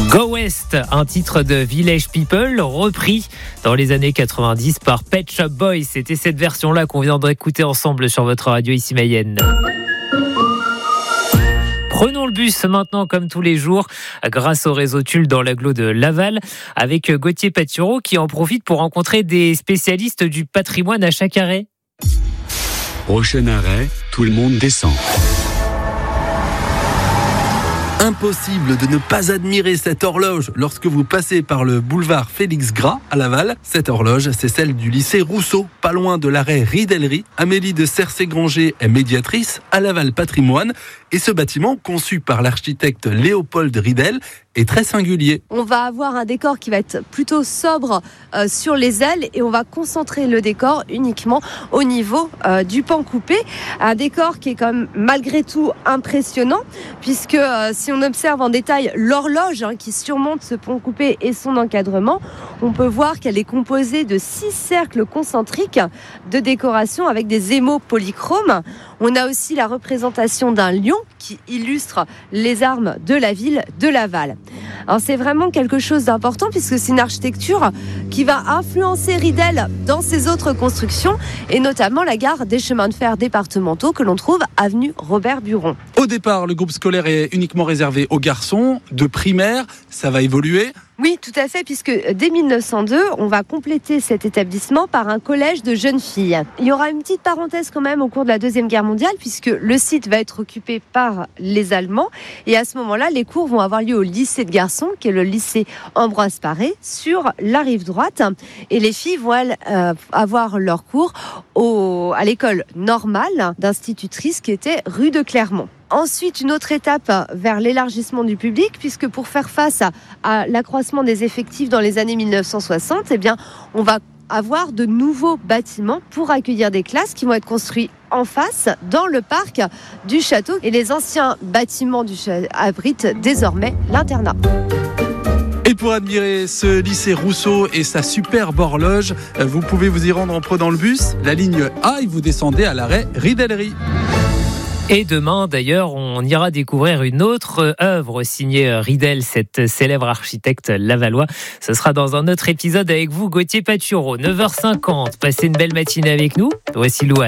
Go West, un titre de Village People repris dans les années 90 par Pet Shop Boys. C'était cette version-là qu'on vient d'écouter ensemble sur votre radio ici Mayenne. Prenons le bus maintenant comme tous les jours grâce au réseau Tulle dans l'agglo de Laval avec Gauthier Patureau qui en profite pour rencontrer des spécialistes du patrimoine à chaque arrêt. Prochain arrêt, tout le monde descend. Impossible de ne pas admirer cette horloge lorsque vous passez par le boulevard Félix Gras à Laval. Cette horloge, c'est celle du lycée Rousseau, pas loin de l'arrêt Ridellerie. Amélie de Cercé-Granger est médiatrice à Laval Patrimoine. Et ce bâtiment, conçu par l'architecte Léopold Ridel, est très singulier. On va avoir un décor qui va être plutôt sobre sur les ailes et on va concentrer le décor uniquement au niveau du pan coupé. Un décor qui est quand même malgré tout impressionnant puisque si on observe en détail l'horloge qui surmonte ce pan coupé et son encadrement, on peut voir qu'elle est composée de 6 cercles concentriques de décoration avec des émaux polychromes. On a aussi la représentation d'un lion qui illustre les armes de la ville de Laval. Alors c'est vraiment quelque chose d'important puisque c'est une architecture qui va influencer Ridel dans ses autres constructions et notamment la gare des chemins de fer départementaux que l'on trouve avenue Robert Buron. Au départ, le groupe scolaire est uniquement réservé aux garçons de primaire. Ça va évoluer. Oui, tout à fait, puisque dès 1902, on va compléter cet établissement par un collège de jeunes filles. Il y aura une petite parenthèse quand même au cours de la Deuxième Guerre mondiale, puisque le site va être occupé par les Allemands. Et à ce moment-là, les cours vont avoir lieu au lycée de garçons, qui est le lycée Ambroise Paré, sur la rive droite. Et les filles vont avoir leurs cours à l'école normale d'institutrice qui était rue de Clermont. Ensuite, une autre étape vers l'élargissement du public, puisque pour faire face à l'accroissement des effectifs dans les années 1960, on va avoir de nouveaux bâtiments pour accueillir des classes qui vont être construits en face, dans le parc du château. Et les anciens bâtiments du château abritent désormais l'internat. Et pour admirer ce lycée Rousseau et sa superbe horloge, vous pouvez vous y rendre en prenant le bus, la ligne A, et vous descendez à l'arrêt Ridellerie. Et demain, d'ailleurs, on ira découvrir une autre œuvre signée Ridel, cette célèbre architecte lavallois. Ce sera dans un autre épisode avec vous, Gauthier Patureau. 9h50, passez une belle matinée avec nous. Voici Louane.